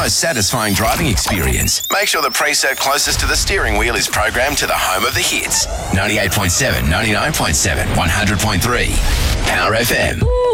most satisfying driving experience. Make sure the preset closest to the steering wheel is programmed to the home of the hits. 98.7, 99.7, 100.3. Power FM.